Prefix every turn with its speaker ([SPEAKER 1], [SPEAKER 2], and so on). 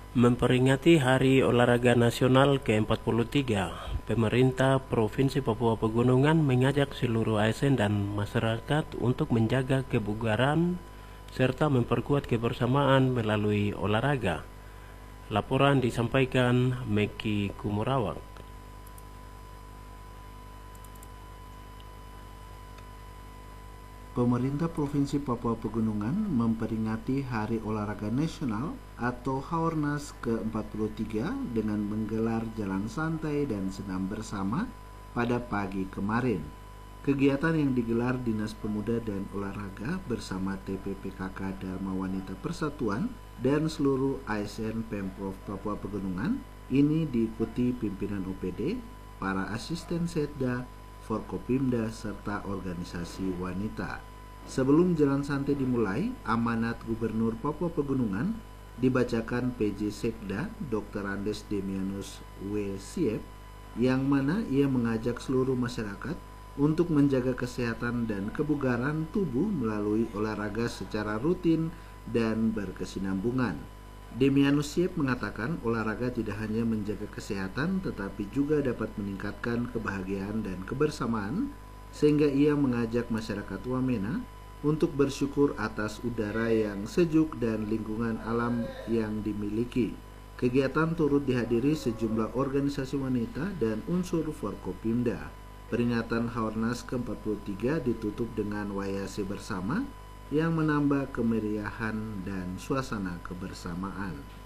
[SPEAKER 1] Memperingati Hari Olahraga Nasional ke-43, pemerintah Provinsi Papua Pegunungan mengajak seluruh ASN dan masyarakat untuk menjaga kebugaran serta memperkuat kebersamaan melalui olahraga. Laporan disampaikan Meki Kumurawak.
[SPEAKER 2] Pemerintah Provinsi Papua Pegunungan memperingati Hari Olahraga Nasional atau Haornas ke-43 dengan menggelar jalan santai dan senam bersama pada pagi kemarin. Kegiatan yang digelar Dinas Pemuda dan Olahraga bersama TPPKK Dharma Wanita Persatuan dan seluruh ASN Pemprov Papua Pegunungan ini diikuti pimpinan OPD, para asisten Setda, Forkopimda, serta organisasi wanita. Sebelum jalan santai dimulai, amanat Gubernur Papua Pegunungan dibacakan PJ Sekda Dr. Andes Demianus W. Siep, yang mana ia mengajak seluruh masyarakat untuk menjaga kesehatan dan kebugaran tubuh melalui olahraga secara rutin dan berkesinambungan. Demianus Siep mengatakan olahraga tidak hanya menjaga kesehatan tetapi juga dapat meningkatkan kebahagiaan dan kebersamaan, sehingga ia mengajak masyarakat Wamena untuk bersyukur atas udara yang sejuk dan lingkungan alam yang dimiliki. Kegiatan turut dihadiri sejumlah organisasi wanita dan unsur Forkopimda. Peringatan Haornas ke-43 ditutup dengan wayase bersama yang menambah kemeriahan dan suasana kebersamaan.